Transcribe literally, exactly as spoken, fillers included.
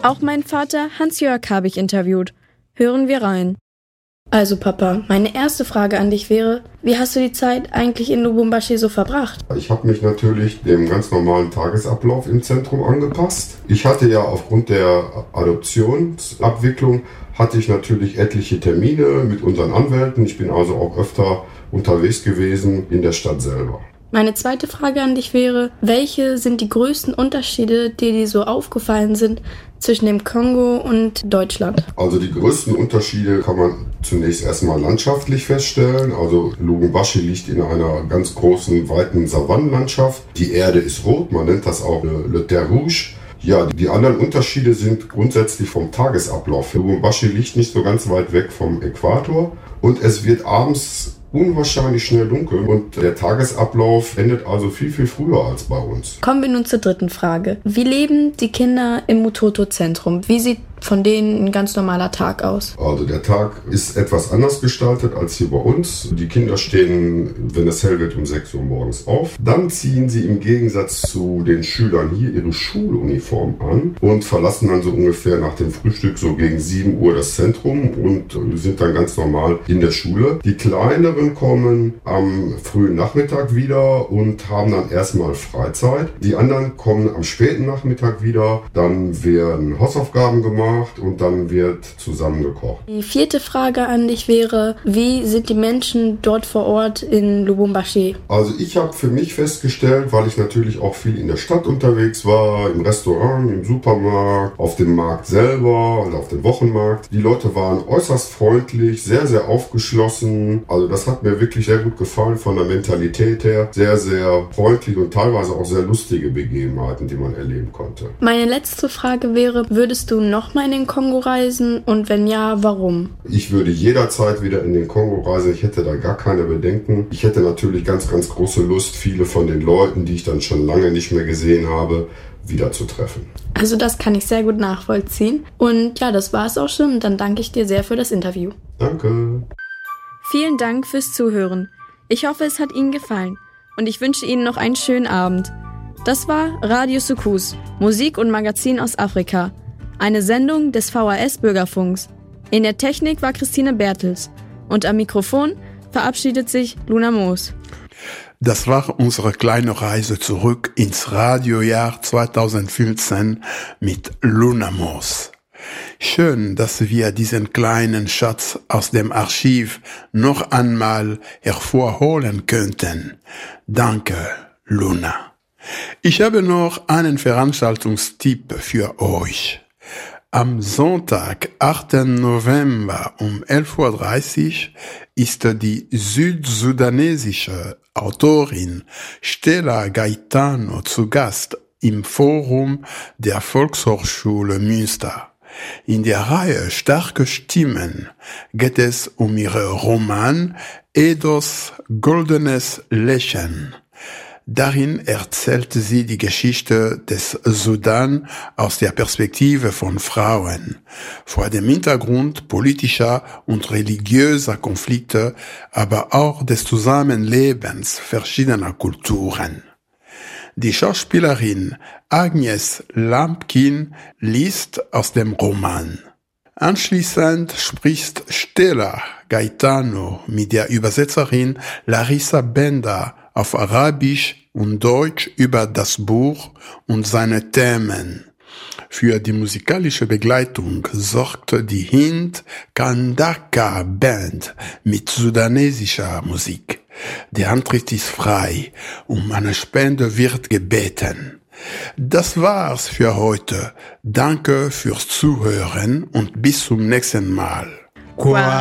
Auch meinen Vater Hans-Jörg habe ich interviewt. Hören wir rein. Also Papa, meine erste Frage an dich wäre, wie hast du die Zeit eigentlich in Lubumbashi so verbracht? Ich habe mich natürlich dem ganz normalen Tagesablauf im Zentrum angepasst. Ich hatte ja aufgrund der Adoptionsabwicklung, hatte ich natürlich etliche Termine mit unseren Anwälten. Ich bin also auch öfter unterwegs gewesen in der Stadt selber. Meine zweite Frage an dich wäre, welche sind die größten Unterschiede, die dir so aufgefallen sind zwischen dem Kongo und Deutschland? Also die größten Unterschiede kann man zunächst erstmal landschaftlich feststellen. Also Lubumbashi liegt in einer ganz großen, weiten Savannenlandschaft. Die Erde ist rot, man nennt das auch Le Terre Rouge. Ja, die anderen Unterschiede sind grundsätzlich vom Tagesablauf. Lubumbashi liegt nicht so ganz weit weg vom Äquator und es wird abends unwahrscheinlich schnell dunkel und der Tagesablauf endet also viel, viel früher als bei uns. Kommen wir nun zur dritten Frage. Wie leben die Kinder im Mutoto-Zentrum? Wie sieht von denen ein ganz normaler Tag aus? Also der Tag ist etwas anders gestaltet als hier bei uns. Die Kinder stehen, wenn es hell wird, um sechs Uhr morgens auf. Dann ziehen sie im Gegensatz zu den Schülern hier ihre Schuluniform an und verlassen dann so ungefähr nach dem Frühstück so gegen sieben Uhr das Zentrum und sind dann ganz normal in der Schule. Die Kleineren kommen am frühen Nachmittag wieder und haben dann erstmal Freizeit. Die anderen kommen am späten Nachmittag wieder. Dann werden Hausaufgaben gemacht und dann wird zusammen gekocht. Die vierte Frage an dich wäre, wie sind die Menschen dort vor Ort in Lubumbashi? Also ich habe für mich festgestellt, weil ich natürlich auch viel in der Stadt unterwegs war, im Restaurant, im Supermarkt, auf dem Markt selber und auf dem Wochenmarkt. Die Leute waren äußerst freundlich, sehr, sehr aufgeschlossen. Also das hat mir wirklich sehr gut gefallen von der Mentalität her. Sehr, sehr freundlich und teilweise auch sehr lustige Begebenheiten, die man erleben konnte. Meine letzte Frage wäre, würdest du noch mal in den Kongo reisen und wenn ja, warum? Ich würde jederzeit wieder in den Kongo reisen. Ich hätte da gar keine Bedenken. Ich hätte natürlich ganz, ganz große Lust, viele von den Leuten, die ich dann schon lange nicht mehr gesehen habe, wieder zu treffen. Also das kann ich sehr gut nachvollziehen. Und ja, das war es auch schon. Und dann danke ich dir sehr für das Interview. Danke. Vielen Dank fürs Zuhören. Ich hoffe, es hat Ihnen gefallen. Und ich wünsche Ihnen noch einen schönen Abend. Das war Radio Sukus, Musik und Magazin aus Afrika. Eine Sendung des V H S-Bürgerfunks. In der Technik war Christine Bertels. Und am Mikrofon verabschiedet sich Luna Moos. Das war unsere kleine Reise zurück ins Radiojahr zweitausendfünfzehn mit Luna Moos. Schön, dass wir diesen kleinen Schatz aus dem Archiv noch einmal hervorholen könnten. Danke, Luna. Ich habe noch einen Veranstaltungstipp für euch. Am Sonntag, achten November um elf Uhr dreißig ist die südsudanesische Autorin Stella Gaetano zu Gast im Forum der Volkshochschule Münster. In der Reihe Starke Stimmen geht es um ihren Roman Edos goldenes Lächeln. Darin erzählt sie die Geschichte des Sudan aus der Perspektive von Frauen, vor dem Hintergrund politischer und religiöser Konflikte, aber auch des Zusammenlebens verschiedener Kulturen. Die Schauspielerin Agnes Lampkin liest aus dem Roman. Anschließend spricht Stella Gaetano mit der Übersetzerin Larissa Bender auf Arabisch und Deutsch über das Buch und seine Themen. Für die musikalische Begleitung sorgte die Hind Kandaka Band mit sudanesischer Musik. Der Antritt ist frei, um eine Spende wird gebeten. Das war's für heute. Danke fürs Zuhören und bis zum nächsten Mal.